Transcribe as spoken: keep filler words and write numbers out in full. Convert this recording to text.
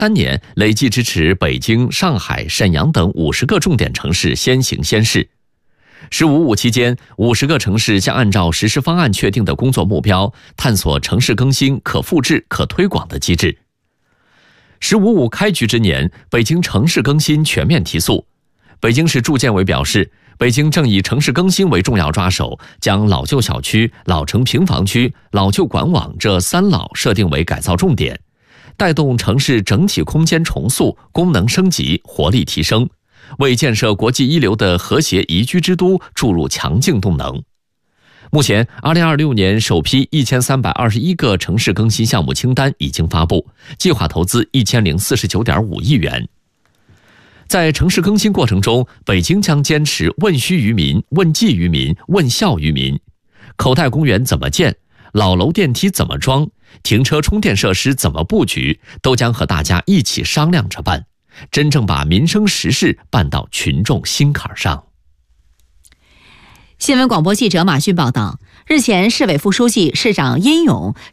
单年累计支持北京、上海、沈阳等五十个重点城市先行先试。十五五期间，五十个城市将按照实施方案确定的工作目标，探索城市更新可复制、可推广的机制。十五五开局之年，北京城市更新全面提速。北京市住建委表示，北京正以城市更新为重要抓手，将老旧小区、老城平房区、老旧管网这三老设定为改造重点，带动城市整体空间重塑、功能升级、活力提升，为建设国际一流的和谐宜居之都注入强劲动能。目前二零二六年首批一千三百二十一个城市更新项目清单已经发布，计划投资一千零四十九点五亿元。在城市更新过程中，北京将坚持问需于民、问计于民、问效于民。口袋公园怎么建，老楼电梯怎么装，停车充电设施怎么布局，都将和大家一起商量着办，真正把民生实事办到群众心坎上。 新闻广播记者马迅报道，日前市委副书记、市长殷勇